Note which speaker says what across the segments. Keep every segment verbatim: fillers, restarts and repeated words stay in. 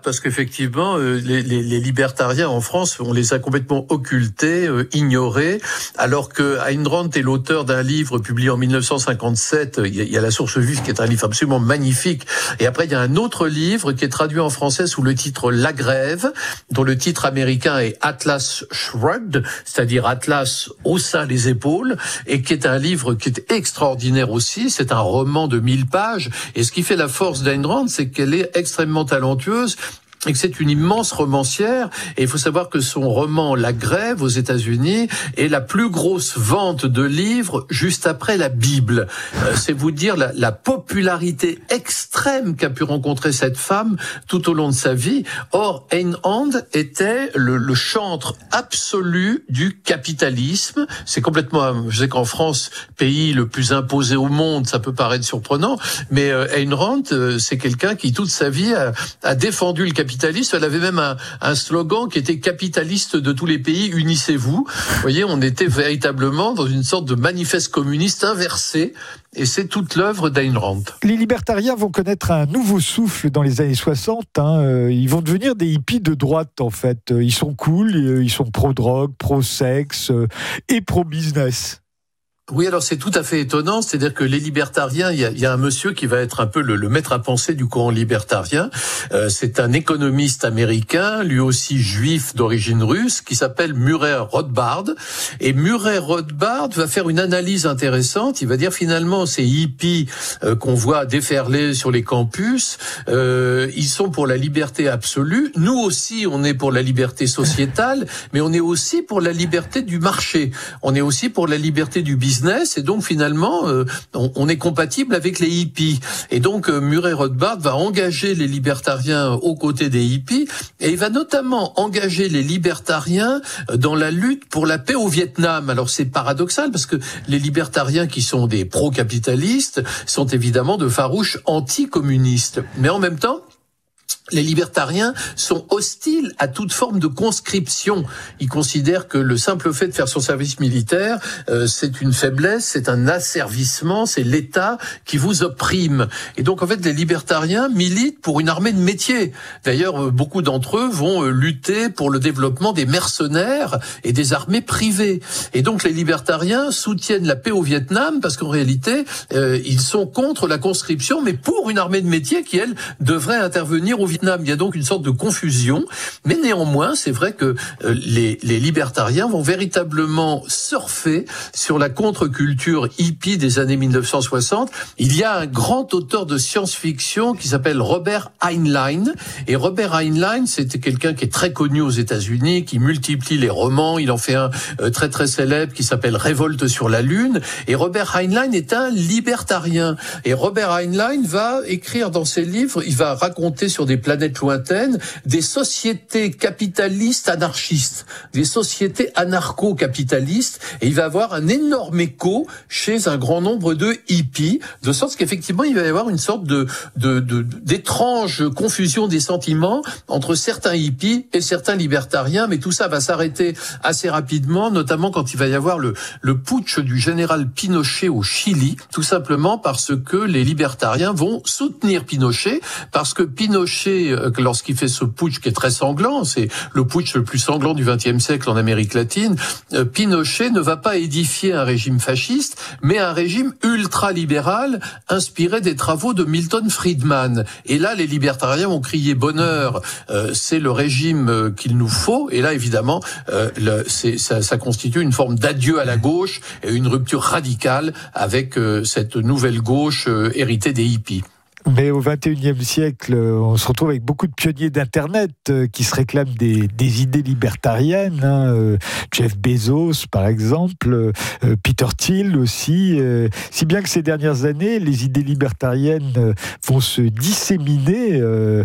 Speaker 1: parce qu'effectivement, euh, les, les, les libertariens en France, on les a complètement occultés, euh, ignorés, alors que Ayn Rand est l'auteur d'un livre publié en dix-neuf cent cinquante-sept, il y, a, il y a La Source Vive, qui est un livre absolument magnifique, et après il y a un autre livre qui est traduit en français sous le titre La Grève, dont le titre américain est Atlas Shrugged, c'est-à-dire Atlas haussa les épaules, et qui est un livre qui est extraordinaire aussi. C'est un roman de mille pages, et ce qui fait la force d'Ayn Rand, c'est qu'elle est extrêmement talentueuse, et que c'est une immense romancière. Et il faut savoir que son roman La Grève aux États-Unis est la plus grosse vente de livres juste après la Bible. Euh, c'est vous dire la, la popularité extrême qu'a pu rencontrer cette femme tout au long de sa vie. Or, Ayn Rand était le, le chantre absolu du capitalisme. C'est complètement, je sais qu'en France, pays le plus imposé au monde, ça peut paraître surprenant, mais euh, Ayn Rand, euh, c'est quelqu'un qui toute sa vie a, a défendu le capitalisme. Elle avait même un, un slogan qui était capitaliste de tous les pays, unissez-vous. Vous voyez, on était véritablement dans une sorte de manifeste communiste inversé, et c'est toute l'œuvre d'Ayn Rand.
Speaker 2: Les libertariens vont connaître un nouveau souffle dans les années soixante. Hein. Ils vont devenir des hippies de droite, en fait. Ils sont cool, ils sont pro-drogue, pro-sexe et pro-business.
Speaker 1: Oui, alors c'est tout à fait étonnant, c'est-à-dire que les libertariens, il y a, il y a un monsieur qui va être un peu le, le maître à penser du courant libertarien. Euh, c'est un économiste américain, lui aussi juif d'origine russe, qui s'appelle Murray Rothbard. Et Murray Rothbard va faire une analyse intéressante. Il va dire finalement ces hippies euh, qu'on voit déferler sur les campus, euh, ils sont pour la liberté absolue. Nous aussi, on est pour la liberté sociétale, mais on est aussi pour la liberté du marché. On est aussi pour la liberté du business. Et donc finalement, euh, on, on est compatible avec les hippies. Et donc euh, Murray Rothbard va engager les libertariens aux côtés des hippies, et il va notamment engager les libertariens dans la lutte pour la paix au Vietnam. Alors c'est paradoxal parce que les libertariens qui sont des pro-capitalistes sont évidemment de farouches anticommunistes. Mais en même temps, les libertariens sont hostiles à toute forme de conscription. Ils considèrent que le simple fait de faire son service militaire, euh, c'est une faiblesse, c'est un asservissement, c'est l'État qui vous opprime. Et donc, en fait, les libertariens militent pour une armée de métier. D'ailleurs, euh, beaucoup d'entre eux vont euh, lutter pour le développement des mercenaires et des armées privées. Et donc, les libertariens soutiennent la paix au Vietnam parce qu'en réalité, euh, ils sont contre la conscription, mais pour une armée de métier qui, elle, devrait intervenir au Vietnam. Il y a donc une sorte de confusion, mais néanmoins, c'est vrai que euh, les, les libertariens vont véritablement surfer sur la contre-culture hippie des années dix-neuf cent soixante. Il y a un grand auteur de science-fiction qui s'appelle Robert Heinlein, et Robert Heinlein, c'était quelqu'un qui est très connu aux États-Unis, qui multiplie les romans. Il en fait un euh, très très célèbre qui s'appelle Révolte sur la Lune, et Robert Heinlein est un libertarien. Et Robert Heinlein va écrire dans ses livres, il va raconter sur des planètes lointaines, des sociétés capitalistes anarchistes, des sociétés anarcho-capitalistes, et il va avoir un énorme écho chez un grand nombre de hippies, de sorte qu'effectivement il va y avoir une sorte de, de, de d'étrange confusion des sentiments entre certains hippies et certains libertariens, mais tout ça va s'arrêter assez rapidement, notamment quand il va y avoir le, le putsch du général Pinochet au Chili, tout simplement parce que les libertariens vont soutenir Pinochet, parce que Pinochet, lorsqu'il fait ce putsch qui est très sanglant, c'est le putsch le plus sanglant du vingtième siècle en Amérique latine, Pinochet ne va pas édifier un régime fasciste, mais un régime ultra-libéral inspiré des travaux de Milton Friedman. Et là, les libertariens vont crier bonheur, euh, c'est le régime qu'il nous faut. Et là, évidemment, euh, le, c'est, ça, ça constitue une forme d'adieu à la gauche et une rupture radicale avec euh, cette nouvelle gauche euh, héritée des hippies.
Speaker 2: Mais au vingt et unième siècle, on se retrouve avec beaucoup de pionniers d'Internet qui se réclament des, des idées libertariennes. Hein. Jeff Bezos, par exemple, Peter Thiel aussi. Si bien que ces dernières années, les idées libertariennes vont se disséminer.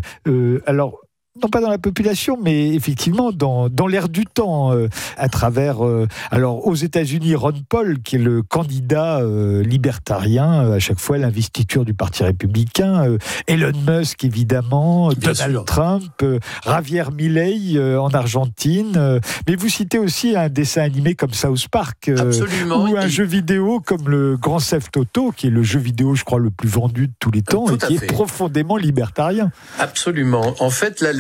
Speaker 2: Alors, non pas dans la population, mais effectivement dans, dans l'air du temps, euh, à travers... Euh, alors, aux États-Unis, Ron Paul, qui est le candidat euh, libertarien, euh, à chaque fois l'investiture du Parti républicain, euh, Elon Musk, évidemment,
Speaker 1: Bien
Speaker 2: Donald
Speaker 1: sûr.
Speaker 2: Trump, euh, Javier Milei euh, en Argentine, euh, mais vous citez aussi un dessin animé comme South Park, euh,
Speaker 1: Absolument.
Speaker 2: ou un
Speaker 1: Et...
Speaker 2: jeu vidéo comme le Grand Theft Auto, qui est le jeu vidéo, je crois, le plus vendu de tous les temps,
Speaker 1: Tout
Speaker 2: et qui
Speaker 1: fait.
Speaker 2: est profondément libertarien.
Speaker 1: Absolument. En fait, la, la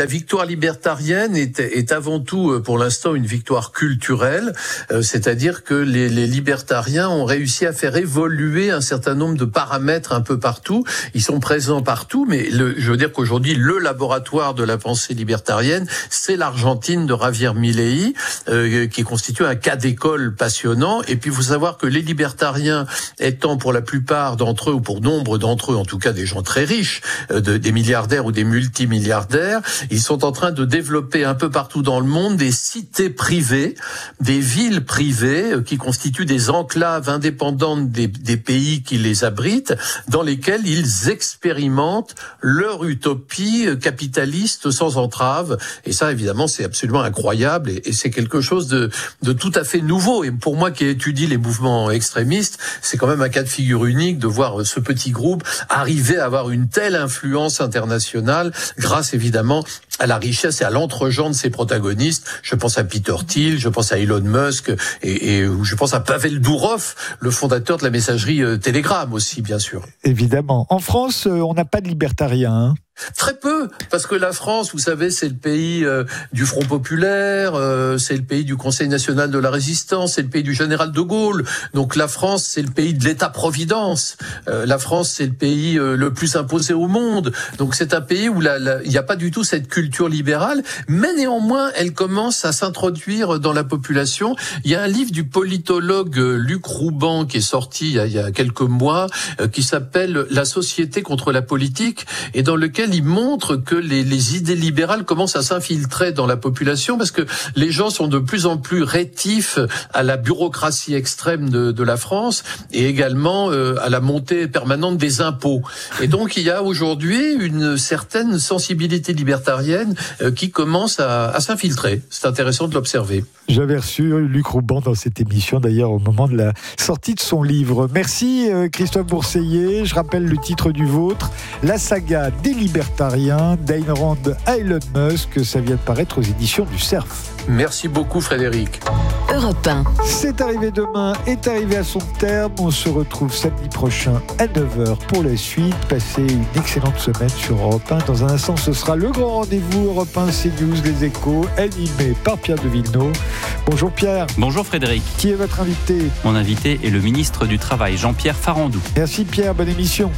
Speaker 1: victoire libertarienne est, est avant tout, pour l'instant, une victoire culturelle, euh, c'est-à-dire que les, les libertariens ont réussi à faire évoluer un certain nombre de paramètres un peu partout. Ils sont présents partout, mais le, je veux dire qu'aujourd'hui, le laboratoire de la pensée libertarienne, c'est l'Argentine de Javier Milei, euh, qui constitue un cas d'école passionnant. Et puis, il faut savoir que les libertariens, étant pour la plupart d'entre eux, ou pour nombre d'entre eux, en tout cas des gens très riches, euh, de, des milliardaires ou des multimilliardaires, ils sont en train de développer un peu partout dans le monde des cités privées, des villes privées euh, qui constituent des enclaves indépendantes des, des pays qui les abritent, dans lesquelles ils expérimentent leur utopie capitaliste sans entrave. Et ça, évidemment, c'est absolument incroyable et, et c'est quelque chose de, de tout à fait nouveau. Et pour moi qui étudie les mouvements extrémistes, c'est quand même un cas de figure unique de voir ce petit groupe arriver à avoir une telle influence internationale grâce évidemment à la richesse et à l'entre-gens de ses protagonistes. Je pense à Peter Thiel, je pense à Elon Musk et, et je pense à Pavel Durov, le fondateur de la messagerie Telegram aussi, bien sûr.
Speaker 2: Évidemment. En France, on n'a pas de libertariens, hein.
Speaker 1: Très peu, parce que la France, vous savez, c'est le pays euh, du Front populaire, euh, c'est le pays du Conseil national de la résistance, c'est le pays du général de Gaulle. Donc la France, c'est le pays de l'État-providence. Euh, la France, c'est le pays euh, le plus imposé au monde. Donc c'est un pays où il n'y a pas du tout cette culture libérale, mais néanmoins, elle commence à s'introduire dans la population. Il y a un livre du politologue Luc Rouban qui est sorti il y a, il y a quelques mois, euh, qui s'appelle « La société contre la politique » et dans lequel il montre que les, les idées libérales commencent à s'infiltrer dans la population parce que les gens sont de plus en plus rétifs à la bureaucratie extrême de, de la France et également euh, à la montée permanente des impôts. Et donc il y a aujourd'hui une certaine sensibilité libertarienne euh, qui commence à, à s'infiltrer. C'est intéressant de l'observer.
Speaker 2: J'avais reçu Luc Rouban dans cette émission, d'ailleurs, au moment de la sortie de son livre. Merci Christophe Bourseiller. Je rappelle le titre du vôtre, La saga des libertariens, d'Ayn Rand à Elon Musk. Ça vient de paraître aux éditions du Cerf.
Speaker 1: Merci beaucoup Frédéric.
Speaker 3: Europe un.
Speaker 2: C'est arrivé demain, est arrivé à son terme. On se retrouve samedi prochain à neuf heures pour la suite. Passez une excellente semaine sur Europe un. Dans un instant, ce sera le grand rendez-vous Europe un CNews, les Échos, animé par Pierre de Villeneuve. Bonjour Pierre.
Speaker 4: Bonjour Frédéric.
Speaker 2: Qui est votre invité ?
Speaker 4: Mon invité est le ministre du Travail, Jean-Pierre Farandou.
Speaker 2: Merci Pierre, bonne émission.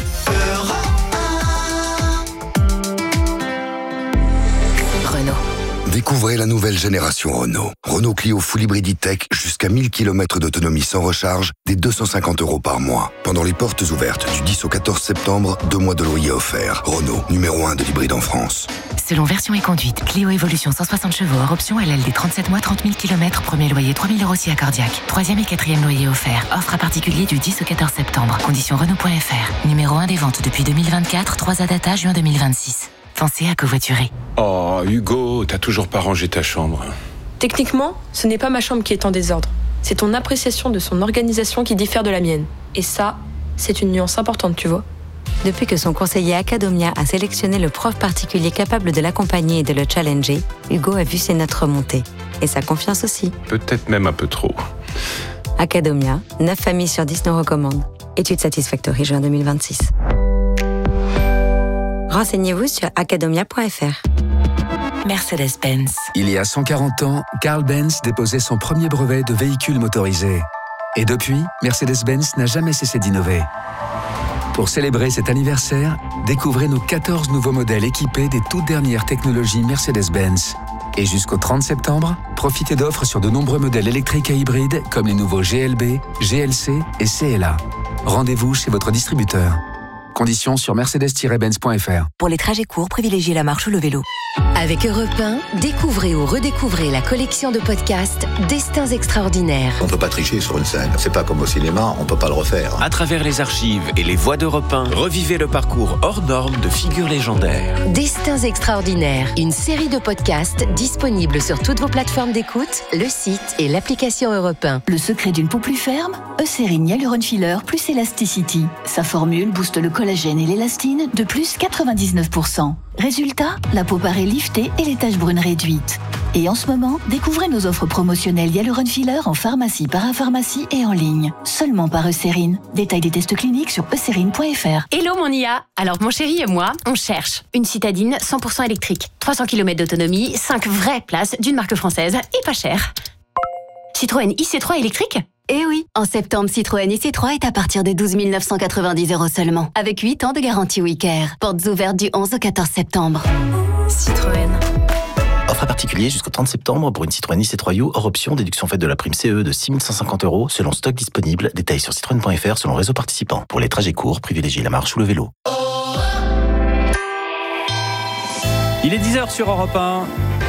Speaker 3: Renault.
Speaker 5: Découvrez la nouvelle génération Renault. Renault Clio Full Hybrid E-Tech jusqu'à mille kilomètres d'autonomie sans recharge, dès deux cent cinquante euros par mois. Pendant les portes ouvertes du dix au quatorze septembre, deux mois de loyer offerts. Renault, numéro un de l'hybride en France.
Speaker 3: Selon version et conduite, Clio Evolution cent soixante chevaux hors option L L D trente-sept mois, trente mille kilomètres, premier loyer trois mille euros si accordiaque. Troisième et quatrième loyer offert. Offre à particulier du dix au quatorze septembre. Conditions Renault point F R. Numéro un des ventes depuis deux mille vingt-quatre, trois à data juin deux mille vingt-six. Pensez à covoiturer.
Speaker 6: Oh, Hugo, t'as toujours pas rangé ta chambre.
Speaker 7: Techniquement, ce n'est pas ma chambre qui est en désordre. C'est ton appréciation de son organisation qui diffère de la mienne. Et ça, c'est une nuance importante, tu vois.
Speaker 8: Depuis que son conseiller Acadomia a sélectionné le prof particulier capable de l'accompagner et de le challenger, Hugo a vu ses notes remonter. Et sa confiance aussi.
Speaker 6: Peut-être même un peu trop.
Speaker 8: Acadomia, neuf familles sur dix nous recommandent. Étude Satisfactory, juin deux mille vingt-six. Renseignez-vous sur acadomia point F R.
Speaker 3: Mercedes-Benz.
Speaker 9: Il y a cent quarante ans, Carl Benz déposait son premier brevet de véhicule motorisé. Et depuis, Mercedes-Benz n'a jamais cessé d'innover. Pour célébrer cet anniversaire, découvrez nos quatorze nouveaux modèles équipés des toutes dernières technologies Mercedes-Benz. Et jusqu'au trente septembre, profitez d'offres sur de nombreux modèles électriques et hybrides comme les nouveaux G L B, G L C et C L A. Rendez-vous chez votre distributeur. Conditions sur mercedes tiret benz point F R.
Speaker 3: Pour les trajets courts, privilégiez la marche ou le vélo. Avec Europe un, découvrez ou redécouvrez la collection de podcasts Destins extraordinaires.
Speaker 10: On peut pas tricher sur une scène. C'est pas comme au cinéma, on peut pas le refaire.
Speaker 11: À travers les archives et les voix d'Europe un, revivez le parcours hors norme de figures légendaires.
Speaker 3: Destins extraordinaires, une série de podcasts disponibles sur toutes vos plateformes d'écoute, le site et l'application Europe un.
Speaker 12: Le secret d'une peau plus ferme, Eucérine Hyaluron Filler plus Elasticity. Sa formule booste le collagène et l'élastine de plus quatre-vingt-dix-neuf pour cent. Résultat, la peau paraît liftée et les taches brunes réduites. Et en ce moment, découvrez nos offres promotionnelles Hyaluron Filler en pharmacie, parapharmacie et en ligne. Seulement par Eucérine. Détail des tests cliniques sur eucérine point f r.
Speaker 13: Hello mon I A. Alors mon chéri et moi, on cherche une citadine cent pour cent électrique, trois cents kilomètres d'autonomie, cinq vraies places d'une marque française et pas cher. Citroën I C trois électrique ?
Speaker 14: Eh oui, en septembre, Citroën I C trois est à partir de douze mille neuf cent quatre-vingt-dix euros seulement, avec huit ans de garantie WeCare. Portes ouvertes du onze au quatorze septembre.
Speaker 13: Citroën.
Speaker 15: Offre à particulier jusqu'au trente septembre pour une Citroën I C trois U hors option, déduction faite de la prime C E de six mille cent cinquante euros selon stock disponible. Détails sur citroën point f r selon réseau participant. Pour les trajets courts, privilégiez la marche ou le vélo.
Speaker 4: Il est dix heures sur Europe un.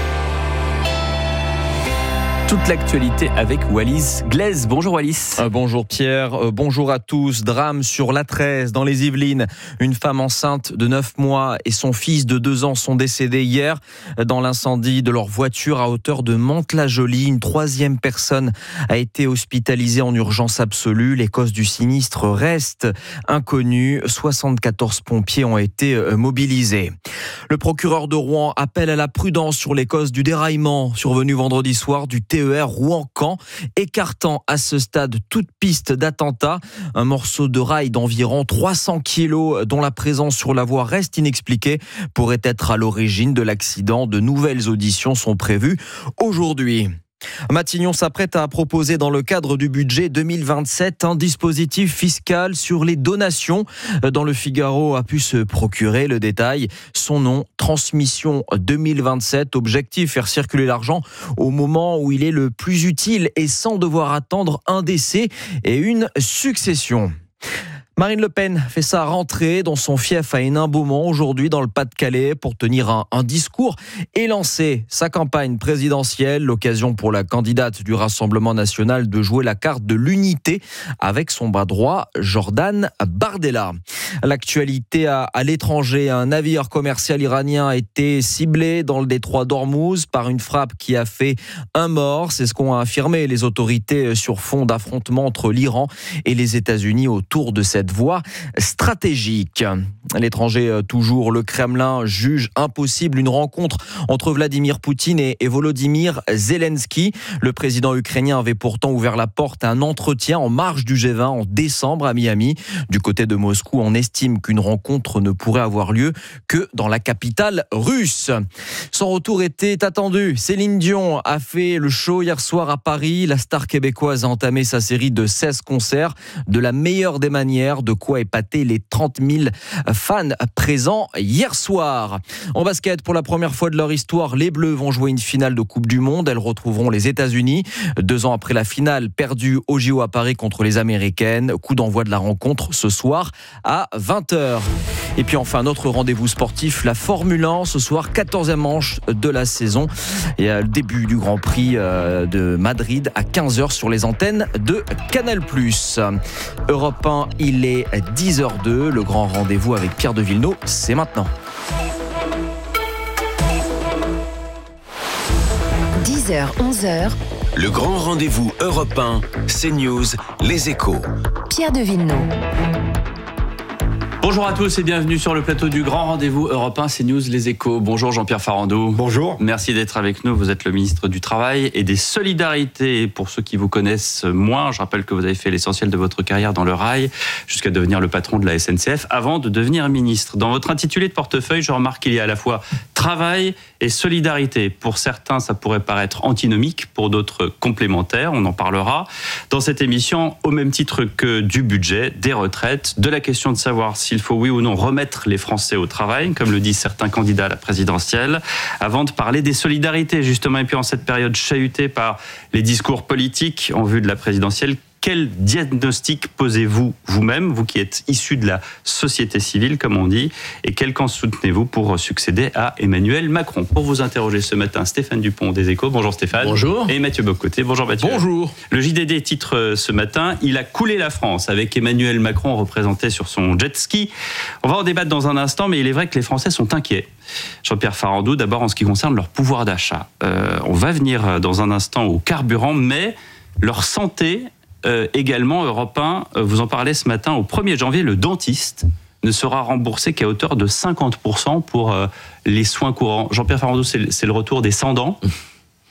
Speaker 4: Toute l'actualité avec Wallis Glaise. Bonjour Wallis.
Speaker 16: Euh, bonjour Pierre, euh, bonjour à tous. Drame sur l'A treize dans les Yvelines. Une femme enceinte de neuf mois et son fils de deux ans sont décédés hier dans l'incendie de leur voiture à hauteur de Mantes-la-Jolie. Une troisième personne a été hospitalisée en urgence absolue. Les causes du sinistre restent inconnues. soixante-quatorze pompiers ont été mobilisés. Le procureur de Rouen appelle à la prudence sur les causes du déraillement survenu vendredi soir du T E R Rouen-Caen, écartant à ce stade toute piste d'attentat. Un morceau de rail d'environ trois cents kilos dont la présence sur la voie reste inexpliquée pourrait être à l'origine de l'accident. De nouvelles auditions sont prévues aujourd'hui. Matignon s'apprête à proposer dans le cadre du budget deux mille vingt-sept un dispositif fiscal sur les donations. Dans le Figaro a pu se procurer le détail. Son nom, Transmission deux mille vingt-sept. Objectif, faire circuler l'argent au moment où il est le plus utile et sans devoir attendre un décès et une succession. Marine Le Pen fait sa rentrée dans son fief à Hénin-Beaumont aujourd'hui dans le Pas-de-Calais pour tenir un, un discours et lancer sa campagne présidentielle. L'occasion pour la candidate du Rassemblement national de jouer la carte de l'unité avec son bras droit, Jordan Bardella. L'actualité à, à l'étranger, un navire commercial iranien a été ciblé dans le détroit d'Ormuz par une frappe qui a fait un mort. C'est ce qu'ont affirmé les autorités sur fond d'affrontement entre l'Iran et les États-Unis autour de cette voie stratégique. À l'étranger, toujours, le Kremlin juge impossible une rencontre entre Vladimir Poutine et Volodymyr Zelensky. Le président ukrainien avait pourtant ouvert la porte à un entretien en marge du G vingt en décembre à Miami. Du côté de Moscou, on estime qu'une rencontre ne pourrait avoir lieu que dans la capitale russe. Son retour était attendu. Céline Dion a fait le show hier soir à Paris. La star québécoise a entamé sa série de seize concerts de la meilleure des manières, de quoi épater les trente mille fans présents hier soir. En basket, pour la première fois de leur histoire, les Bleus vont jouer une finale de Coupe du Monde. Elles retrouveront les États-Unis. Deux ans après la finale perdue au J O à Paris contre les Américaines. Coup d'envoi de la rencontre ce soir à vingt heures. Et puis enfin, notre rendez-vous sportif, la Formule un. Ce soir, quatorzième manche de la saison. Et le début du Grand Prix de Madrid à quinze heures sur les antennes de Canal plus. Europe un, il est dix heures deux. Le grand rendez-vous avec Pierre de Villeneuve, c'est maintenant.
Speaker 14: dix heures, onze heures.
Speaker 11: Le grand rendez-vous Europe un, CNews, Les Échos.
Speaker 14: Pierre de Villeneuve.
Speaker 4: Bonjour à tous et bienvenue sur le plateau du grand rendez-vous Europe un, CNews, Les Échos. Bonjour Jean-Pierre Farandou.
Speaker 17: Bonjour.
Speaker 4: Merci d'être avec nous. Vous êtes le ministre du Travail et des Solidarités. Pour ceux qui vous connaissent moins, je rappelle que vous avez fait l'essentiel de votre carrière dans le rail jusqu'à devenir le patron de la S N C F avant de devenir ministre. Dans votre intitulé de portefeuille, je remarque qu'il y a à la fois travail et solidarité. Pour certains, ça pourrait paraître antinomique, pour d'autres complémentaires. On en parlera dans cette émission au même titre que du budget, des retraites, de la question de savoir si il faut oui ou non remettre les Français au travail, comme le disent certains candidats à la présidentielle, avant de parler des solidarités, justement. Et puis en cette période chahutée par les discours politiques en vue de la présidentielle, quel diagnostic posez-vous vous-même, vous qui êtes issu de la société civile, comme on dit, et quel camp soutenez-vous pour succéder à Emmanuel Macron? Pour vous interroger ce matin, Stéphane Dupont des Échos. Bonjour Stéphane.
Speaker 17: Bonjour.
Speaker 4: Et Mathieu Bocoté. Bonjour Mathieu.
Speaker 17: Bonjour.
Speaker 4: Le J D D titre ce matin, il a coulé la France, avec Emmanuel Macron représenté sur son jet ski. On va en débattre dans un instant, mais il est vrai que les Français sont inquiets. Jean-Pierre Farandou, d'abord en ce qui concerne leur pouvoir d'achat. Euh, on va venir dans un instant au carburant, mais leur santé Euh, également, Europe un, euh, vous en parlez ce matin, au premier janvier, le dentiste ne sera remboursé qu'à hauteur de cinquante pour cent pour euh, les soins courants. Jean-Pierre Farandou, c'est, c'est le retour des sans-dents.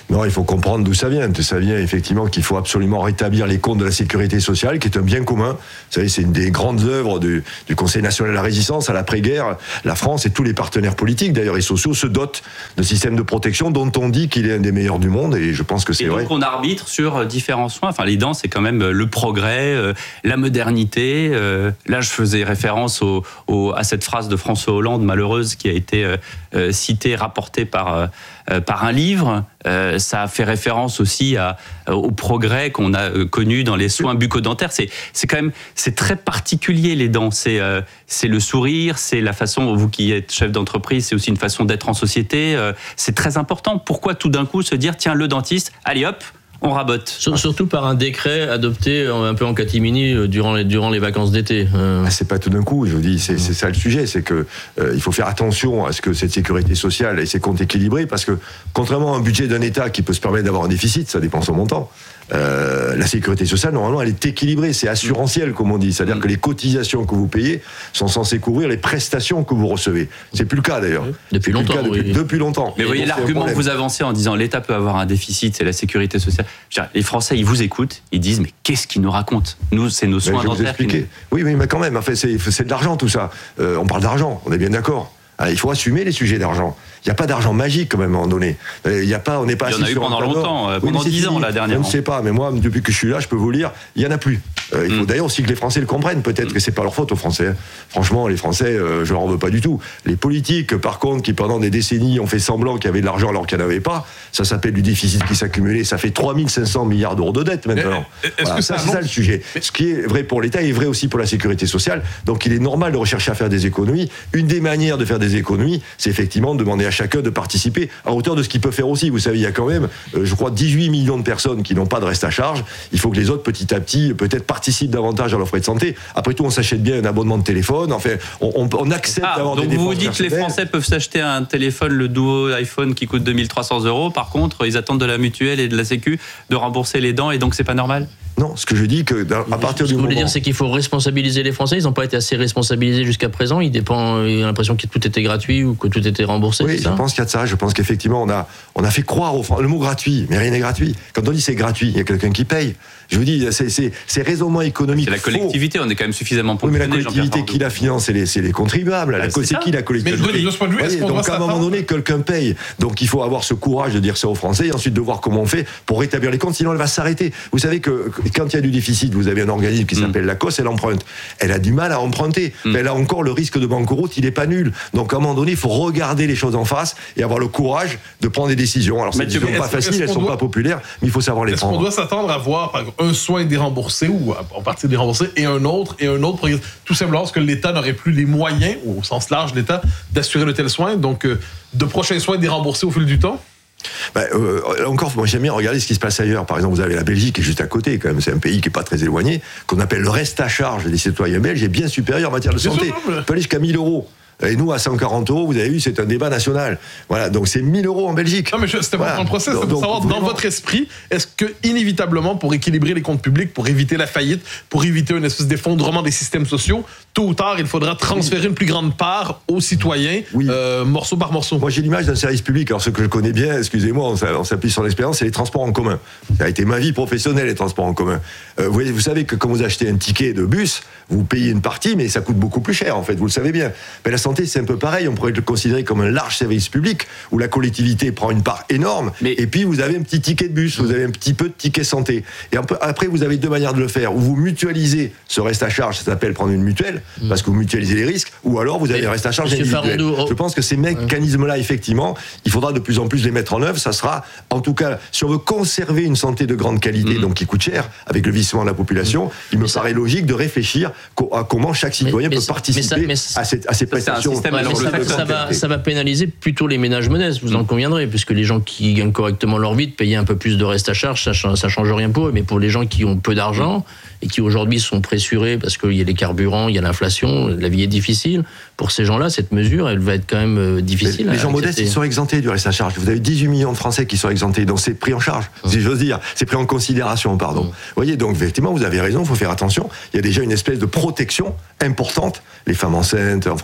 Speaker 17: Non, il faut comprendre d'où ça vient. Ça vient effectivement qu'il faut absolument rétablir les comptes de la sécurité sociale, qui est un bien commun. Vous savez, c'est une des grandes œuvres du, du Conseil national de la résistance à l'après-guerre. La France et tous les partenaires politiques, d'ailleurs et sociaux, se dotent de systèmes de protection dont on dit qu'il est un des meilleurs du monde, et je pense que c'est
Speaker 4: et
Speaker 17: vrai.
Speaker 4: Donc on arbitre sur différents soins. Enfin, les dents, c'est quand même le progrès, euh, la modernité. Euh, là, je faisais référence au, au, à cette phrase de François Hollande, malheureuse, qui a été euh, euh, citée, rapportée par, euh, par un livre. Euh, ça a fait référence aussi à, au progrès qu'on a euh, connu dans les soins bucco-dentaires. C'est, c'est quand même, c'est très particulier, les dents. C'est, euh, c'est le sourire, c'est la façon, vous qui êtes chef d'entreprise, c'est aussi une façon d'être en société. Euh, c'est très important. Pourquoi tout d'un coup se dire, tiens, le dentiste, allez hop, on rabote.
Speaker 18: Surtout par un décret adopté un peu en catimini durant les, durant les vacances d'été. Euh...
Speaker 17: C'est pas tout d'un coup, je vous dis, c'est, c'est ça le sujet, c'est que euh, il faut faire attention à ce que cette sécurité sociale et ses comptes équilibrés, parce que contrairement à un budget d'un État qui peut se permettre d'avoir un déficit, ça dépend son montant. Euh, la sécurité sociale, normalement, elle est équilibrée, c'est assurantiel, comme on dit. C'est-à-dire mmh. que les cotisations que vous payez sont censées couvrir les prestations que vous recevez. C'est plus le cas, d'ailleurs.
Speaker 18: Oui. Depuis longtemps.
Speaker 17: Depuis,
Speaker 18: oui.
Speaker 17: depuis longtemps.
Speaker 4: Mais vous voyez, l'argument que vous avancez en disant l'État peut avoir un déficit, c'est la sécurité sociale. Les Français, ils vous écoutent, ils disent, mais qu'est-ce qu'ils nous racontent? Nous, c'est nos soins dentaires.
Speaker 17: Nous... Oui, oui, mais quand même, en fait, c'est, c'est de l'argent, tout ça. Euh, on parle d'argent, on est bien d'accord. Alors, il faut assumer les sujets d'argent. Il n'y a pas d'argent magique, quand même, à un moment donné. Il y a pas, on n'est pas.
Speaker 4: Il y en a eu pendant longtemps, euh, pendant dix ans, la dernière.
Speaker 17: Je ne sais pas, mais moi, depuis que je suis là, je peux vous le dire, il n'y en a plus. Euh, il faut mm. d'ailleurs aussi que les Français le comprennent. Peut-être mm. que c'est pas leur faute aux Français. Hein. Franchement, les Français, euh, je leur en veux pas du tout. Les politiques, par contre, qui pendant des décennies ont fait semblant qu'il y avait de l'argent alors qu'il n'y en avait pas, ça s'appelle du déficit qui s'accumulait. Ça fait trois mille cinq cents milliards d'euros de dette maintenant.
Speaker 19: Est-ce voilà, que ça,
Speaker 17: c'est ça le sujet. Mais... Ce qui est vrai pour l'État est vrai aussi pour la sécurité sociale. Donc il est normal de rechercher à faire des économies. Une des manières de faire des économies, c'est effectivement de demander à chacun de participer à hauteur de ce qu'il peut faire aussi. Vous savez, il y a quand même, euh, je crois, dix-huit millions de personnes qui n'ont pas de reste à charge. Il faut que les autres, petit à petit, peut-être participent davantage à leur frais de santé. Après tout, on s'achète bien un abonnement de téléphone. Enfin, on, on, on accepte ah, d'avoir des dépenses.
Speaker 4: Donc vous vous dites que les Français peuvent s'acheter un téléphone, le Duo iPhone, qui coûte deux mille trois cents euros. Par contre, ils attendent de la mutuelle et de la Sécu de rembourser les dents, et donc c'est pas normal?
Speaker 17: Non, ce que je dis, que à partir du moment... Ce que
Speaker 18: vous voulez dire, c'est qu'il faut responsabiliser les Français. Ils n'ont pas été assez responsabilisés jusqu'à présent. Ils dépendent, ils ont l'impression que tout était gratuit ou que tout était remboursé.
Speaker 17: Oui, je pense qu'il y a de ça. Je pense qu'effectivement, on a, on a fait croire aux Français. Le mot gratuit, mais rien n'est gratuit. Quand on dit c'est gratuit, il y a quelqu'un qui paye. Je vous dis, c'est, c'est, c'est raisonnement économique.
Speaker 4: C'est la collectivité, faux. On est quand même suffisamment
Speaker 17: pour. Oui, mais la collectivité qui la finance, c'est les, c'est les contribuables. La, c'est, c'est qui la collectivité?
Speaker 19: Mais de ce point de vue, est-ce qu'on
Speaker 17: donc
Speaker 19: doit
Speaker 17: à un moment donné, quelqu'un paye. Donc il faut avoir ce courage de dire ça aux Français et ensuite de voir comment on fait pour rétablir les comptes. Sinon, elle va s'arrêter. Vous savez que quand il y a du déficit, vous avez un organisme qui s'appelle mm. la C O S, elle emprunte. Elle a du mal à emprunter. Mm. Mais elle a encore le risque de banqueroute, il n'est pas nul. Donc à un moment donné, il faut regarder les choses en face et avoir le courage de prendre des décisions. Alors, c'est pas facile, elles ne sont doit... pas populaires, mais il faut savoir les
Speaker 19: est-ce
Speaker 17: prendre.
Speaker 19: Est-ce qu'on doit s'attendre à voir par exemple, un soin déremboursé ou en partie déremboursé et un autre et un autre, tout simplement parce que l'État n'aurait plus les moyens, au sens large de l'État, d'assurer de tels soins, donc euh, de prochains soins déremboursés au fil du temps?
Speaker 17: Ben, euh, encore, moi j'aime bien regarder ce qui se passe ailleurs. Par exemple, vous avez la Belgique qui est juste à côté, quand même. C'est un pays qui est pas très éloigné, qu'on appelle le reste à charge des citoyens belges, est bien supérieur en matière de santé. On peut aller jusqu'à mille euros. Et nous, à cent quarante euros, vous avez vu, c'est un débat national. Voilà, donc c'est mille euros en Belgique.
Speaker 19: Non, mais je, c'était voilà. Mon procès, c'est pour savoir, vraiment... dans votre esprit, est-ce que, inévitablement, pour équilibrer les comptes publics, pour éviter la faillite, pour éviter une espèce d'effondrement des systèmes sociaux, tôt ou tard, il faudra transférer oui. une plus grande part aux citoyens, oui. euh, morceau par morceau? Moi,
Speaker 17: j'ai l'image d'un service public. Alors, ce que je connais bien, excusez-moi, on s'appuie sur l'expérience, c'est les transports en commun. Ça a été ma vie professionnelle, les transports en commun. Euh, vous, voyez, vous savez que quand vous achetez un ticket de bus, vous payez une partie, mais ça coûte beaucoup plus cher, en fait, vous le savez bien. Mais la santé, c'est un peu pareil. On pourrait le considérer comme un large service public où la collectivité prend une part énorme. Mais... Et puis, vous avez un petit ticket de bus, vous avez un petit peu de ticket santé. Et après, vous avez deux manières de le faire. Ou vous mutualisez ce reste à charge, ça s'appelle prendre une mutuelle, mmh. parce que vous mutualisez les risques, ou alors vous avez un reste à charge individuel. Farandou... Je pense que ces mécanismes-là, effectivement, il faudra de plus en plus les mettre en œuvre. Ça sera, en tout cas, si on veut conserver une santé de grande qualité, mmh. donc qui coûte cher, avec le vieillissement de la population, mmh. il me mais paraît ça... logique de réfléchir à comment chaque citoyen mais, peut mais participer mais ça, mais à, cette, à ces prestations.
Speaker 18: Ça va, ça va pénaliser plutôt les ménages modestes, vous en conviendrez, puisque les gens qui gagnent correctement leur vie, de payer un peu plus de reste à charge, ça ne change rien pour eux. Mais pour les gens qui ont peu d'argent et qui aujourd'hui sont pressurés parce qu'il y a les carburants, il y a l'inflation, la vie est difficile, pour ces gens-là, cette mesure, elle va être quand même difficile.
Speaker 17: Les, les gens modestes, ils sont exemptés du reste à charge. Vous avez dix-huit millions de Français qui sont exemptés, donc c'est pris en charge, mmh. si j'ose dire. C'est pris en considération, pardon. Mmh. Vous voyez, donc effectivement, vous avez raison, il faut faire attention. Il y a déjà une espèce de protection importante, les femmes enceintes, en fonction de votre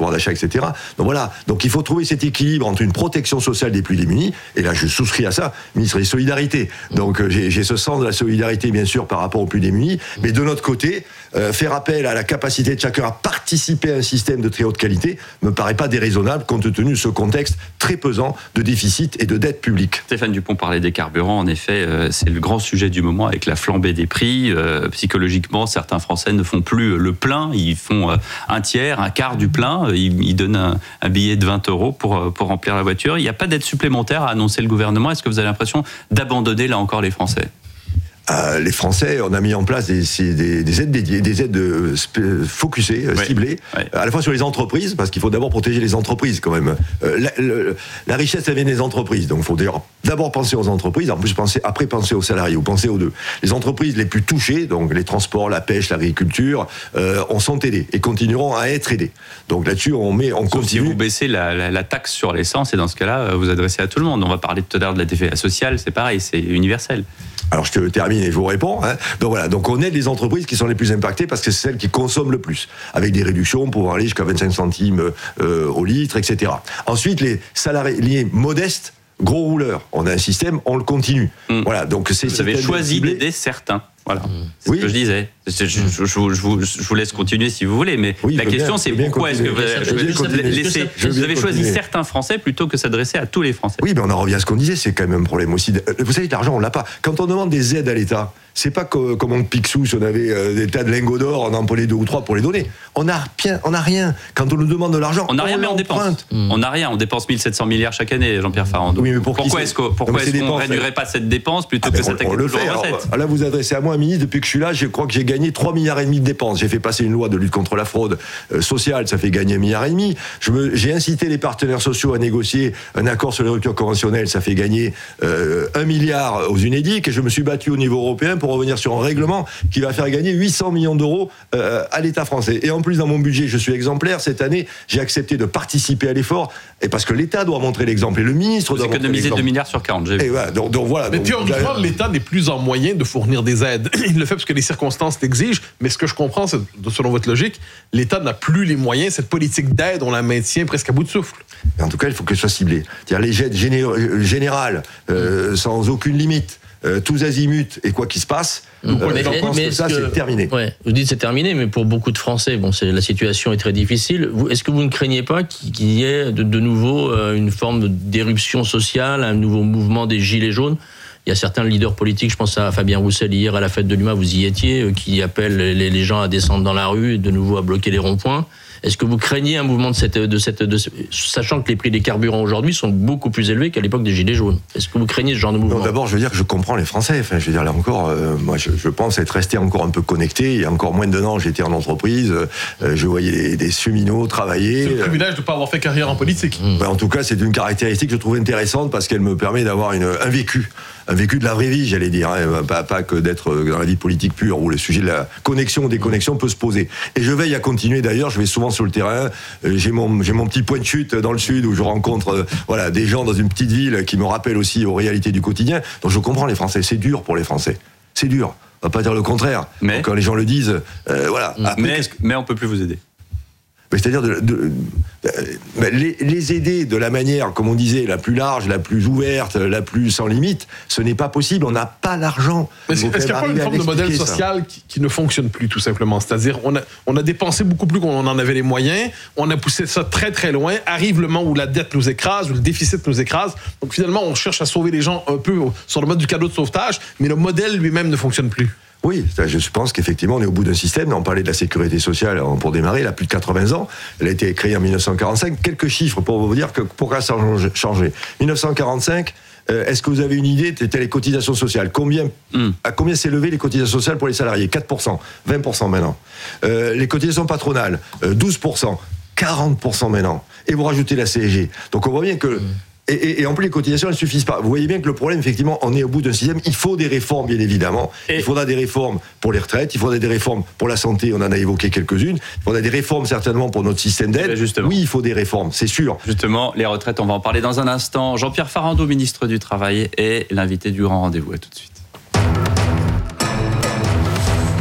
Speaker 17: pouvoir d'achat, et cetera. Donc voilà, donc il faut trouver cet équilibre entre une protection sociale des plus démunis, et là je souscris à ça, ministre des Solidarités. Donc euh, j'ai, j'ai ce sens de la solidarité bien sûr par rapport aux plus démunis, mais de notre côté, euh, faire appel à la capacité de chacun à participer à un système de très haute qualité me paraît pas déraisonnable compte tenu de ce contexte très pesant de déficit et de dette publique.
Speaker 4: Stéphane Dupont parlait des carburants, en effet, euh, c'est le grand sujet du moment avec la flambée des prix. Euh, psychologiquement, certains Français ne font plus le plein, ils font euh, un tiers, un quart du plein, ils, ils donnent un, un billet de vingt euros pour, pour remplir la voiture. Il n'y a pas d'aide supplémentaire à annoncer le gouvernement. Est-ce que vous avez l'impression d'abandonner là encore les Français ?
Speaker 17: Euh, les Français, on a mis en place des, des, des aides dédiées, des aides euh, focusées, euh, ouais, ciblées, ouais. à la fois sur les entreprises, parce qu'il faut d'abord protéger les entreprises quand même. Euh, la, le, la richesse, elle vient des entreprises, donc il faut d'ailleurs d'abord penser aux entreprises, en plus penser, après penser aux salariés, ou penser aux deux. Les entreprises les plus touchées, donc les transports, la pêche, l'agriculture, euh, on sont aidés et continueront à être aidés. Donc là-dessus, on met, on
Speaker 4: Sauf
Speaker 17: continue.
Speaker 4: Si vous baissez la, la, la taxe sur l'essence, et dans ce cas-là, vous adressez à tout le monde. On va parler tout à l'heure de la T V A sociale, c'est pareil, c'est universel.
Speaker 17: Alors je te termine et je vous réponds. Hein. Donc voilà, donc on aide les entreprises qui sont les plus impactées parce que c'est celles qui consomment le plus, avec des réductions pour aller jusqu'à vingt-cinq centimes euh, au litre, et cetera. Ensuite, les salariés modestes, gros rouleurs, on a un système, on le continue. Mmh. Voilà, donc c'est.
Speaker 4: Vous avez choisi d'aider certains. Voilà, c'est oui. ce que je disais. Je, je, je, je, vous, je vous laisse continuer si vous voulez, mais oui, la question bien, c'est pourquoi est-ce que vous, avez, laissé, vous avez choisi certains Français plutôt que s'adresser à tous les Français.
Speaker 17: Oui, mais on en revient à ce qu'on disait, c'est quand même un problème aussi. Vous savez, l'argent, on l'a pas. Quand on demande des aides à l'État, c'est pas que, comme on Picsou, si on avait des tas de lingots d'or, on en prenait deux ou trois pour les donner. On n'a rien, on n'a rien. Quand on nous demande de l'argent,
Speaker 4: on n'a rien, mais on dépense. Mmh. On n'a rien, on dépense mille sept cents milliards chaque année, Jean-Pierre Farandou. Oui, mais pour pourquoi est-ce qu'on ne réduirait pas cette dépense plutôt ah, que s'attaquer aux recettes ?
Speaker 17: Là, vous adressez à moi, ministre, depuis que je suis là, je crois que j'ai gagné trois milliards et demi de dépenses. J'ai fait passer une loi de lutte contre la fraude euh, sociale, ça fait gagner un milliard et demi. Je me, j'ai incité les partenaires sociaux à négocier un accord sur les ruptures conventionnelles, ça fait gagner euh, un milliard aux UNEDIC, et je me suis battu au niveau européen pour revenir sur un règlement qui va faire gagner huit cents millions d'euros euh, à l'État français. Et en plus, dans mon budget, je suis exemplaire. Cette année, j'ai accepté de participer à l'effort, et parce que l'État doit montrer l'exemple, et le ministre
Speaker 4: Vous
Speaker 17: doit montrer l'exemple.
Speaker 4: Vous économisez deux milliards sur quarante, j'ai vu.
Speaker 17: Et voilà, donc, donc voilà.
Speaker 19: Mais
Speaker 17: donc,
Speaker 19: théoriquement, l'État n'est plus en moyen de fournir des aides. Il le fait parce que les circonstances l'exigent, mais ce que je comprends, c'est, selon votre logique, l'État n'a plus les moyens. Cette politique d'aide, on la maintient presque à bout de souffle.
Speaker 17: En tout cas, il faut qu'elle soit ciblée. C'est-à-dire les aides géné- générales, euh, sans aucune limite, euh, tous azimuts, et quoi qu'il se passe,
Speaker 18: euh, mais, je pense mais que ça, que, c'est terminé. Ouais, vous dites c'est terminé, mais pour beaucoup de Français, bon, c'est, la situation est très difficile. Vous, est-ce que vous ne craignez pas qu'il y ait de, de nouveau euh, une forme d'éruption sociale, un nouveau mouvement des Gilets jaunes ? Il y a certains leaders politiques, je pense à Fabien Roussel hier à la fête de l'U M A, vous y étiez, qui appellent les, les gens à descendre dans la rue, de nouveau à bloquer les ronds-points. Est-ce que vous craignez un mouvement de cette, de cette, de, sachant que les prix des carburants aujourd'hui sont beaucoup plus élevés qu'à l'époque des Gilets jaunes? Est-ce que vous craignez ce genre de mouvement?
Speaker 17: Non, d'abord, je veux dire que je comprends les Français. Enfin, je veux dire là encore, euh, moi, je, je pense être resté encore un peu connecté. Il y a encore moins d'un an, j'étais en entreprise, euh, je voyais des, des cheminots travailler.
Speaker 19: C'est le privilège de ne pas avoir fait carrière en politique.
Speaker 17: Mmh. Ben, en tout cas, c'est une caractéristique que je trouve intéressante parce qu'elle me permet d'avoir une, un vécu. Un vécu de la vraie vie, j'allais dire, hein, pas, pas que d'être dans la vie politique pure où le sujet de la connexion ou déconnexion peut se poser. Et je veille à continuer d'ailleurs, je vais souvent sur le terrain, euh, j'ai, mon, j'ai mon petit point de chute dans le sud où je rencontre euh, voilà, des gens dans une petite ville qui me rappellent aussi aux réalités du quotidien. Donc je comprends les Français, c'est dur pour les Français, c'est dur, on va pas dire le contraire. Mais quand les gens le disent, euh, voilà.
Speaker 4: Après, mais, mais on peut plus vous aider.
Speaker 17: C'est-à-dire de, de, de, les, les aider de la manière, comme on disait, la plus large, la plus ouverte, la plus sans limite, ce n'est pas possible, on n'a pas l'argent.
Speaker 19: Mais est-ce qu'il n'y a pas une forme de modèle social qui, qui ne fonctionne plus, tout simplement? C'est-à-dire, on a, on a dépensé beaucoup plus qu'on en avait les moyens, on a poussé ça très très loin, arrive le moment où la dette nous écrase, où le déficit nous écrase, donc finalement on cherche à sauver les gens un peu sur le mode du cadeau de sauvetage, mais le modèle lui-même ne fonctionne plus.
Speaker 17: Oui, je pense qu'effectivement, on est au bout d'un système. On parlait de la sécurité sociale pour démarrer, elle a plus de quatre-vingts ans. Elle a été créée en dix-neuf cent quarante-cinq. Quelques chiffres pour vous dire que pourquoi ça a changé. dix-neuf cent quarante-cinq, euh, est-ce que vous avez une idée? C'était les cotisations sociales. Combien, mm. À combien s'élevaient les cotisations sociales pour les salariés? quatre pour cent, vingt pour cent maintenant. Euh, les cotisations patronales, euh, douze pour cent, quarante pour cent maintenant. Et vous rajoutez la C S G. Donc on voit bien que... Mm. Et, et, et en plus, les cotisations ne suffisent pas. Vous voyez bien que le problème, effectivement, on est au bout d'un système. Il faut des réformes, bien évidemment. Et il faudra des réformes pour les retraites, il faudra des réformes pour la santé, on en a évoqué quelques-unes. Il faudra des réformes, certainement, pour notre système d'aide. Oui, il faut des réformes, c'est sûr.
Speaker 4: Justement, les retraites, on va en parler dans un instant. Jean-Pierre Farandou, ministre du Travail, est l'invité du grand rendez-vous. À tout de suite.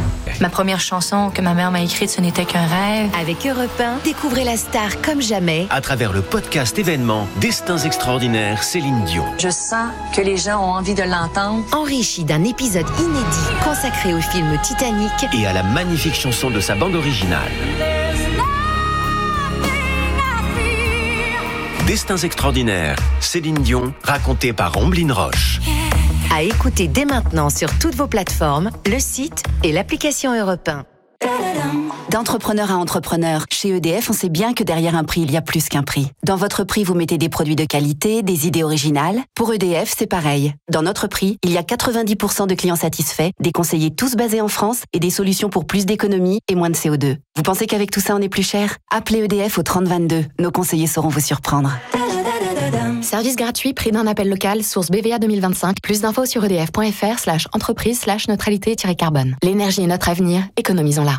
Speaker 20: Ma première chanson que ma mère m'a écrite, ce n'était qu'un rêve.
Speaker 14: Avec Europe un, découvrez la star comme jamais.
Speaker 11: À travers le podcast événement Destins extraordinaires, Céline Dion.
Speaker 20: Je sens que les gens ont envie de l'entendre.
Speaker 14: Enrichi d'un épisode inédit consacré au film Titanic
Speaker 11: Et à la magnifique chanson de sa bande originale. Destins extraordinaires, Céline Dion, racontée par Omblin Roche.
Speaker 14: à écouter dès maintenant sur toutes vos plateformes, le site et l'application Europe un.
Speaker 12: D'entrepreneur à entrepreneur, chez E D F, on sait bien que derrière un prix, il y a plus qu'un prix. Dans votre prix, vous mettez des produits de qualité, des idées originales. Pour E D F, c'est pareil. Dans notre prix, il y a quatre-vingt-dix pour cent de clients satisfaits, des conseillers tous basés en France et des solutions pour plus d'économie et moins de C O deux. Vous pensez qu'avec tout ça, on est plus cher ? Appelez E D F au trente vingt-deux. Nos conseillers sauront vous surprendre.
Speaker 3: Service gratuit, prix d'un appel local, source B V A deux mille vingt-cinq. Plus d'infos sur edf.fr slash entreprise slash neutralité-carbone. L'énergie est notre avenir, économisons-la.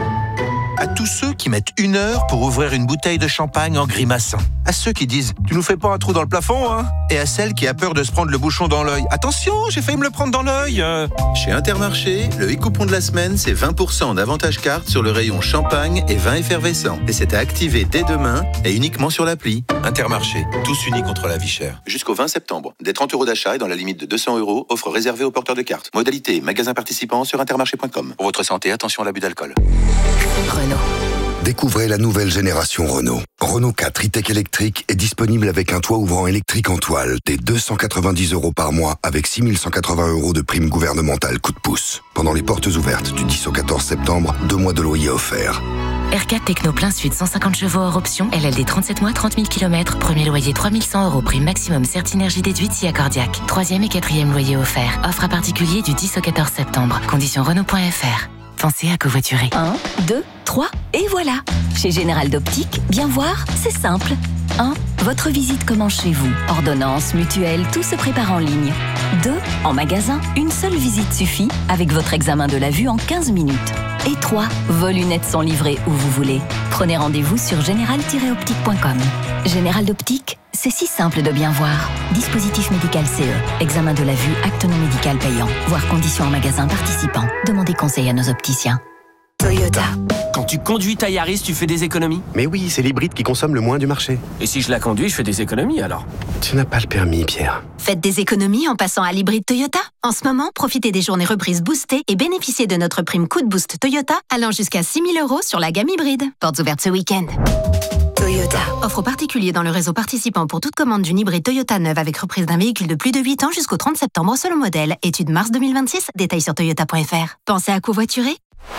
Speaker 21: À tous ceux qui mettent une heure pour ouvrir une bouteille de champagne en grimaçant. À ceux qui disent « Tu nous fais pas un trou dans le plafond, hein ?» Et à celle qui a peur de se prendre le bouchon dans l'œil. « Attention, j'ai failli me le prendre dans l'œil euh. !»
Speaker 22: Chez Intermarché, le e-coupon de la semaine, c'est vingt pour cent d'avantage carte sur le rayon champagne et vin effervescent. Et c'est à activer dès demain et uniquement sur l'appli.
Speaker 21: Intermarché, tous unis contre la vie chère.
Speaker 22: Jusqu'au vingt septembre. Des trente euros d'achat et dans la limite de deux cents euros, offre réservée aux porteurs de cartes. Modalité, magasin participant sur intermarché point com. Pour votre santé, attention à l'abus d'alcool.
Speaker 12: Renault.
Speaker 5: Découvrez la nouvelle génération Renault. Renault quatre e-tech électrique est disponible avec un toit ouvrant électrique en toile dès deux cent quatre-vingt-dix euros par mois avec six mille cent quatre-vingts euros de prime gouvernementale coup de pouce. Pendant les portes ouvertes du dix au quatorze septembre, deux mois de loyer offerts.
Speaker 3: R quatre Techno plein sud, cent cinquante chevaux hors option, L L D trente-sept mois, trente mille kilomètres, premier loyer trois mille cent euros, prime maximum Certinergie déduite si accordiaque. Troisième et quatrième loyer offert. Offre à particulier du dix au quatorze septembre. Conditions Renault point F R. Pensez à covoiturer.
Speaker 12: un, deux, trois, et voilà. Chez Général d'Optique, bien voir, c'est simple. un. Votre visite commence chez vous. Ordonnance, mutuelle, tout se prépare en ligne. deux. En magasin, une seule visite suffit avec votre examen de la vue en quinze minutes. Et trois. Vos lunettes sont livrées où vous voulez. Prenez rendez-vous sur général tiret optique point com. Général d'Optique, c'est si simple de bien voir. Dispositif médical C E. Examen de la vue, acte non médical payant. Voir conditions en magasin participant. Demandez conseil à nos opticiens.
Speaker 14: Toyota.
Speaker 11: Quand tu conduis ta Yaris, tu fais des économies ?
Speaker 23: Mais oui, c'est l'hybride qui consomme le moins du marché.
Speaker 11: Et si je la conduis, je fais des économies alors ?
Speaker 23: Tu n'as pas le permis, Pierre.
Speaker 14: Faites des économies en passant à l'hybride Toyota. En ce moment, profitez des journées reprises boostées et bénéficiez de notre prime coup de boost Toyota allant jusqu'à six mille euros sur la gamme hybride. Portes ouvertes ce week-end. Toyota. Offre aux particuliers dans le réseau participant pour toute commande d'une hybride Toyota neuve avec reprise d'un véhicule de plus de huit ans jusqu'au trente septembre selon modèle. Étude mars deux mille vingt-six. Détails sur toyota point F R. Pensez à covoiturer.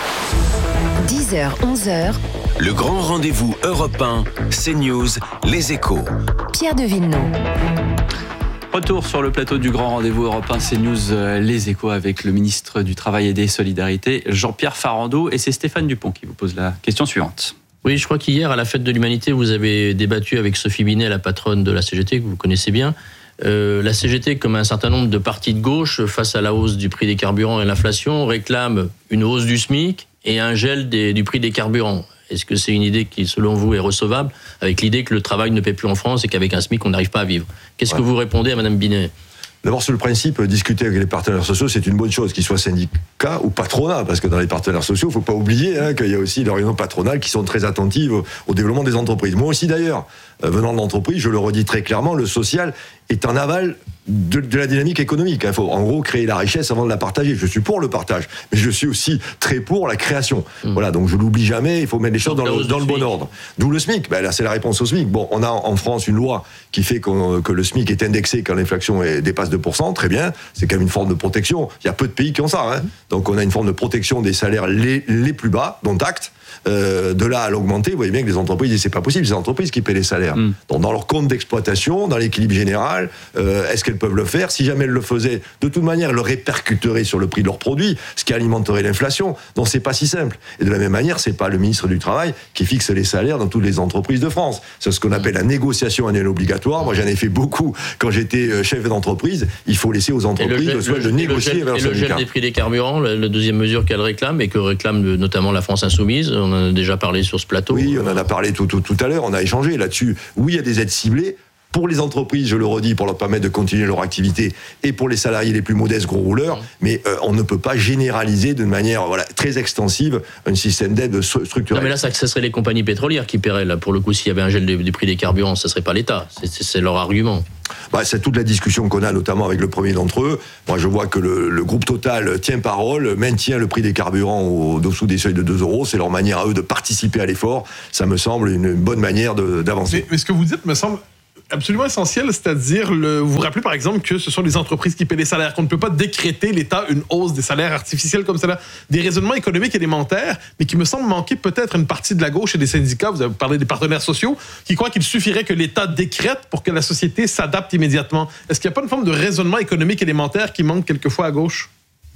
Speaker 14: dix heures, onze heures.
Speaker 11: Le grand rendez-vous Europe un, CNews, Les Échos.
Speaker 12: Pierre de Villeneuve.
Speaker 4: Retour sur le plateau du grand rendez-vous Europe un CNews euh, Les Échos avec le ministre du Travail et des Solidarités, Jean-Pierre Farandou. Et c'est Stéphane Dupont qui vous pose la question suivante.
Speaker 18: Oui, je crois qu'hier, à la Fête de l'Humanité, vous avez débattu avec Sophie Binet, la patronne de la C G T, que vous connaissez bien. Euh, la C G T, comme un certain nombre de partis de gauche, face à la hausse du prix des carburants et l'inflation, réclame une hausse du SMIC et un gel des, du prix des carburants. Est-ce que c'est une idée qui, selon vous, est recevable, avec l'idée que le travail ne paie plus en France et qu'avec un SMIC, on n'arrive pas à vivre ? Qu'est-ce ouais. que vous répondez à Mme Binet ?
Speaker 17: D'abord, sur le principe, discuter avec les partenaires sociaux, c'est une bonne chose, qu'ils soient syndicats ou patronat, parce que dans les partenaires sociaux, il ne faut pas oublier hein, qu'il y a aussi les réunions patronales qui sont très attentives au, au développement des entreprises. Moi aussi, d'ailleurs, euh, venant de l'entreprise, je le redis très clairement, le social est un aval de, de la dynamique économique. Il faut en gros créer la richesse avant de la partager. Je suis pour le partage, mais je suis aussi très pour la création. Mmh. Voilà, donc je l'oublie jamais, il faut mettre les choses dans le, dans le bon ordre. D'où le SMIC. Ben là, c'est la réponse au SMIC. Bon, on a en France une loi qui fait qu'on, que le SMIC est indexé quand l'inflation est, dépasse deux pour cent. Très bien, c'est quand même une forme de protection. Il y a peu de pays qui ont ça. Hein. Donc on a une forme de protection des salaires les, les plus bas, dont acte. Euh, de là à l'augmenter, vous voyez bien que les entreprises disent c'est pas possible, c'est les entreprises qui paient les salaires. Mm. Donc dans leur compte d'exploitation, dans l'équilibre général, euh, est-ce qu'elles peuvent le faire ? Si jamais elles le faisaient, de toute manière, elles le répercuteraient sur le prix de leurs produits, ce qui alimenterait l'inflation. Donc c'est pas si simple. Et de la même manière, c'est pas le ministre du Travail qui fixe les salaires dans toutes les entreprises de France. C'est ce qu'on appelle la négociation annuelle obligatoire. Moi, j'en ai fait beaucoup quand j'étais chef d'entreprise. Il faut laisser aux entreprises le, le soin de négocier avec
Speaker 18: le, le gel des prix des carburants, la, la deuxième mesure qu'elle réclame et que réclame notamment la France Insoumise. On en a déjà parlé sur ce plateau.
Speaker 17: Oui, on en a parlé tout, tout, tout à l'heure, on a échangé là-dessus. Oui, il y a des aides ciblées. pour les entreprises, je le redis, pour leur permettre de continuer leur activité, et pour les salariés les plus modestes, gros rouleurs, mais euh, on ne peut pas généraliser de manière voilà, très extensive un système d'aide structurel.
Speaker 18: Non mais là, ça, ça serait les compagnies pétrolières qui paieraient, là, pour le coup, s'il y avait un gel des, des prix des carburants, ça serait pas l'État, c'est, c'est, c'est leur argument.
Speaker 17: Bah, c'est toute la discussion qu'on a, notamment avec le premier d'entre eux. Moi, je vois que le, le groupe Total tient parole, maintient le prix des carburants au-dessous des seuils de deux euros. C'est leur manière à eux de participer à l'effort. Ça me semble une bonne manière de, d'avancer.
Speaker 19: Mais, mais ce que vous dites me semble absolument essentiel, c'est-à-dire, le, vous vous rappelez par exemple que ce sont les entreprises qui paient les salaires, qu'on ne peut pas décréter l'État une hausse des salaires artificiels comme cela. Des raisonnements économiques élémentaires, mais qui me semblent manquer peut-être une partie de la gauche et des syndicats, vous avez parlé des partenaires sociaux, qui croient qu'il suffirait que l'État décrète pour que la société s'adapte immédiatement. Est-ce qu'il n'y a pas une forme de raisonnement économique élémentaire qui manque quelquefois à gauche?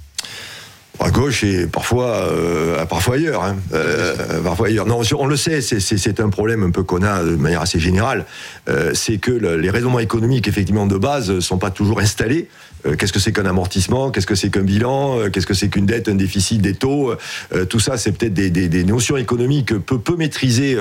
Speaker 17: À gauche et parfois, euh, parfois ailleurs. Hein. Euh, parfois ailleurs. Non, on le sait, c'est, c'est, c'est un problème un peu qu'on a de manière assez générale. Euh, c'est que le, les raisonnements économiques, effectivement, de base, ne sont pas toujours installés. Euh, qu'est-ce que c'est qu'un amortissement? Qu'est-ce que c'est qu'un bilan? euh, Qu'est-ce que c'est qu'une dette, un déficit, des taux? euh, Tout ça, c'est peut-être des, des, des notions économiques peu, peu maîtrisées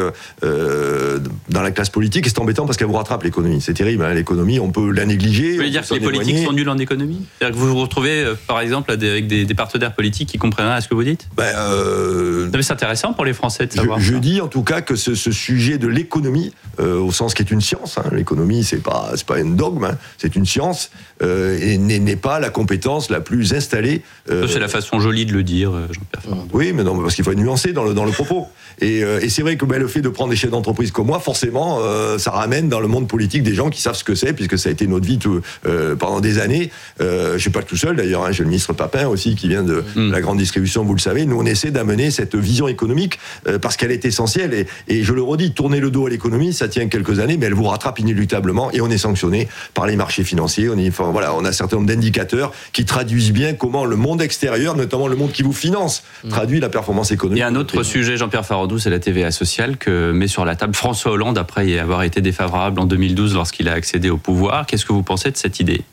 Speaker 17: euh, dans la classe politique. Et c'est embêtant parce qu'elle vous rattrape, l'économie. C'est terrible, hein, l'économie, on peut la négliger.
Speaker 4: Vous voulez dire que les politiques sont nuls en économie? C'est-à-dire que vous vous retrouvez, euh, par exemple, avec des, des partenaires politiques qui comprennent rien à ce que vous dites?
Speaker 17: ben, euh,
Speaker 4: non, mais c'est intéressant pour les Français de savoir.
Speaker 17: Je, je dis en tout cas que ce, ce sujet de l'économie, euh, au sens qui est une science, hein, l'économie c'est pas, c'est pas un dogme, hein, c'est une science, euh, et n'est, n'est pas la compétence la plus installée.
Speaker 4: Euh, c'est la façon jolie de le dire, Jean-Pierre Farandou.
Speaker 17: Oui, mais non, parce qu'il faut être nuancé dans le, dans le propos. Et, euh, et c'est vrai que ben, le fait de prendre des chefs d'entreprise comme moi, forcément, euh, ça ramène dans le monde politique des gens qui savent ce que c'est, puisque ça a été notre vie tout, euh, pendant des années. Euh, je ne suis pas tout seul d'ailleurs, hein, j'ai le ministre Papin aussi qui vient de mm. la grande distribution, vous le savez. Nous, on essaie d'amener cette vision économique euh, parce qu'elle est essentielle. Et, et je le redis, tourner le dos à l'économie, ça tient quelques années, mais elle vous rattrape inéluctablement et on est sanctionné par les marchés financiers. On, est, enfin, voilà, on a un certain nombre d'indicateurs qui traduisent bien comment le monde extérieur, notamment le monde qui vous finance, mm. traduit la performance économique.
Speaker 4: Il y a un autre sujet, Jean-Pierre Farandou, c'est la T V A sociale que met sur la table François Hollande après y avoir été défavorable en deux mille douze lorsqu'il a accédé au pouvoir. Qu'est-ce que vous pensez de cette idée?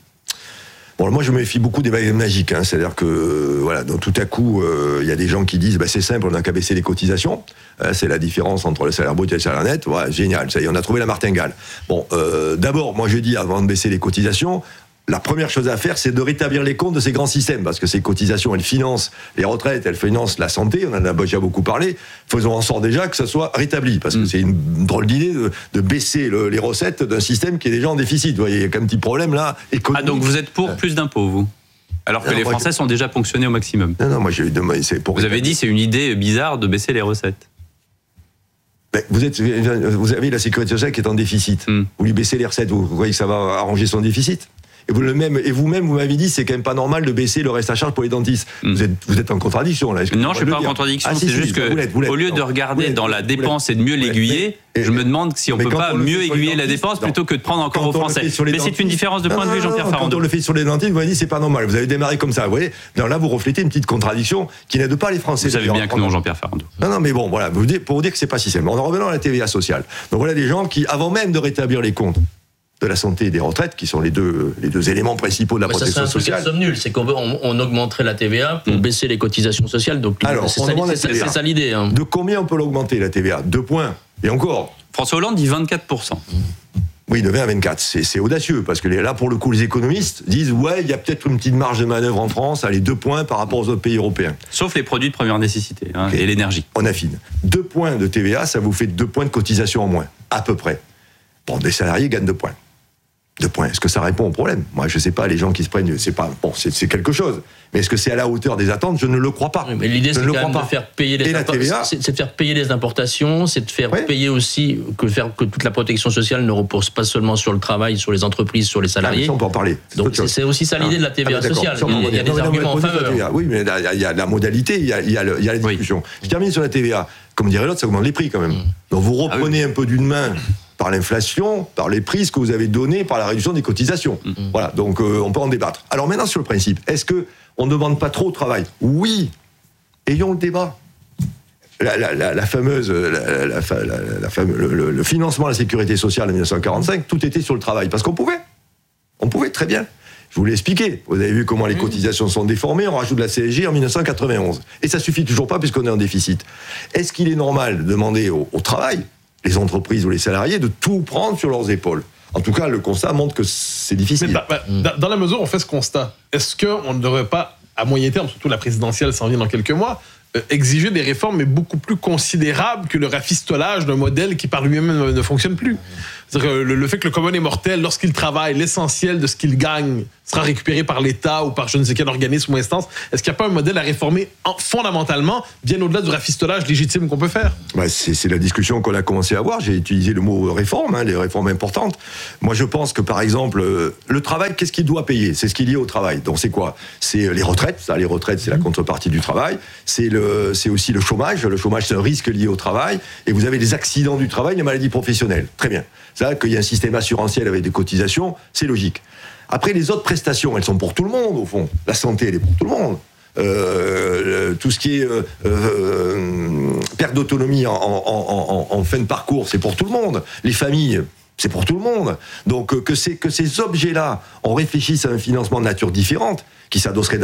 Speaker 17: Bon, moi, je me méfie beaucoup des baguettes magiques. Hein. C'est-à-dire que, euh, voilà, donc, tout à coup, il euh, y a des gens qui disent, bah, c'est simple, on n'a qu'à baisser les cotisations. Euh, c'est la différence entre le salaire brut et le salaire net. Ouais, génial, ça y est, on a trouvé la martingale. Bon, euh, d'abord, moi, je dis, avant de baisser les cotisations, la première chose à faire, c'est de rétablir les comptes de ces grands systèmes, parce que ces cotisations, elles financent les retraites, elles financent la santé, on en a déjà beaucoup parlé. Faisons en sorte déjà que ça soit rétabli, parce que mmh. c'est une drôle d'idée de, de baisser le, les recettes d'un système qui est déjà en déficit. Vous voyez, il y a qu'un petit problème là, économique.
Speaker 4: Ah, donc vous êtes pour plus d'impôts, vous? Alors que non, les Français moi, sont déjà ponctionnés au maximum.
Speaker 17: Non, non, moi j'ai eu de, c'est pour
Speaker 4: Vous avez dit c'est une idée bizarre de baisser les recettes.
Speaker 17: Ben, vous, êtes, vous avez la sécurité sociale qui est en déficit. Mmh. Vous lui baissez les recettes, vous croyez que ça va arranger son déficit? Et vous le même, et vous-même, vous m'avez dit, c'est quand même pas normal de baisser le reste à charge pour les dentistes. Mm. Vous êtes, vous êtes en contradiction là.
Speaker 4: Non, je suis pas en contradiction. Ah, c'est si, juste si, que, vous l'êtes, vous l'êtes. Au lieu de regarder l'êtes, dans la dépense et de mieux l'aiguiller, et, je me demande si on peut pas mieux aiguiller la dépense plutôt que de prendre encore aux Français. Mais c'est une différence de point de vue, Jean-Pierre Farandou.
Speaker 17: Quand on le fait sur les dentistes, vous m'avez dit, c'est pas normal. Vous avez démarré comme ça. Vous voyez, non, là, vous reflétez une petite contradiction qui n'aide pas les Français.
Speaker 4: Vous savez bien que non, Jean-Pierre Farandou.
Speaker 17: Non, non, mais bon, voilà, pour vous dire que c'est pas si simple. En revenant à la T V A sociale. Donc voilà des gens qui, avant même de rétablir les comptes de la santé et des retraites, qui sont les deux, les deux éléments principaux de la mais protection
Speaker 18: ça, c'est un
Speaker 17: sociale.
Speaker 18: C'est somme nulle, c'est qu'on on, on augmenterait la T V A pour mmh. baisser les cotisations sociales. Donc, alors, c'est, ça, c'est, c'est, c'est ça l'idée. Hein.
Speaker 17: De combien on peut l'augmenter, la T V A? Deux points. Et encore.
Speaker 4: François Hollande dit vingt-quatre pour cent.
Speaker 17: Oui, de vingt à vingt-quatre. C'est, c'est audacieux, parce que là, pour le coup, les économistes disent, ouais, il y a peut-être une petite marge de manœuvre en France, allez, deux points par rapport aux autres pays européens.
Speaker 4: Sauf les produits de première nécessité, hein, okay. et l'énergie.
Speaker 17: On affine. Deux points de T V A, ça vous fait deux points de cotisation en moins, à peu près. Bon, des salariés gagnent deux points. Deux points. Est-ce que ça répond au problème? Moi, je ne sais pas, les gens qui se prennent, c'est pas bon, c'est, c'est quelque chose. Mais est-ce que c'est à la hauteur des attentes? Je ne le crois pas.
Speaker 18: Oui, mais l'idée, c'est quand même de faire payer les importations. C'est, c'est de faire payer les importations, c'est de faire ouais. payer aussi que faire que toute la protection sociale ne repose pas seulement sur le travail, sur les entreprises, sur les salariés. Ah,
Speaker 17: ça, on peut en parler.
Speaker 18: C'est Donc c'est, c'est aussi ça l'idée de la T V A ah, sociale. Il y a, il y a des non, arguments
Speaker 17: non,
Speaker 18: en faveur.
Speaker 17: Oui, mais il y a la modalité, il y a, il y a, le, il y a la discussion. Oui. Je termine sur la T V A. Comme dirait l'autre, ça augmente les prix quand même. Mmh. Donc vous reprenez ah, oui. un peu d'une main par l'inflation, par les prix que vous avez donnés, par la réduction des cotisations. Mmh. Voilà, donc euh, on peut en débattre. Alors maintenant, sur le principe, est-ce qu'on ne demande pas trop au travail? Oui, ayons le débat. La, la, la, la fameuse, la, la, la, la fame, le, le financement de la sécurité sociale en dix-neuf cent quarante-cinq, tout était sur le travail, parce qu'on pouvait. On pouvait, très bien. Je vous l'ai expliqué. Vous avez vu comment les cotisations sont déformées. On rajoute la C S G en dix-neuf cent quatre-vingt-onze. Et ça suffit toujours pas puisqu'on est en déficit. Est-ce qu'il est normal de demander au, au travail, les entreprises ou les salariés, de tout prendre sur leurs épaules? En tout cas, le constat montre que c'est difficile.
Speaker 19: Mais bah, bah, mmh. Dans la mesure où on fait ce constat, est-ce qu'on ne devrait pas, à moyen terme, surtout la présidentielle s'en vient dans quelques mois, euh, exiger des réformes mais beaucoup plus considérables que le rafistolage d'un modèle qui par lui-même ne, ne fonctionne plus? C'est-à-dire que le, le fait que le commun est mortel, lorsqu'il travaille, l'essentiel de ce qu'il gagne sera récupéré par l'État ou par je ne sais quel organisme ou instance. Est-ce qu'il n'y a pas un modèle à réformer en, fondamentalement, bien au-delà du rafistolage légitime qu'on peut faire?
Speaker 17: Bah c'est, c'est la discussion qu'on a commencé à avoir. J'ai utilisé le mot réforme, hein, les réformes importantes. Moi, je pense que, par exemple, euh, le travail, qu'est-ce qu'il doit payer? C'est ce qui est lié au travail. Donc, c'est quoi? C'est les retraites. Ça, les retraites, c'est la contrepartie du travail. C'est, le, c'est aussi le chômage. Le chômage, c'est un risque lié au travail. Et vous avez les accidents du travail, les maladies professionnelles. Très bien. Ça, qu'il y a un système assurantiel avec des cotisations, c'est logique. Après, les autres prestations, elles sont pour tout le monde, au fond. La santé, elle est pour tout le monde. Euh, tout ce qui est euh, euh, perte d'autonomie en, en, en, en fin de parcours, c'est pour tout le monde. Les familles, c'est pour tout le monde. Donc, que, c'est, que ces objets-là, on réfléchisse à un financement de nature différente, qui s'adosserait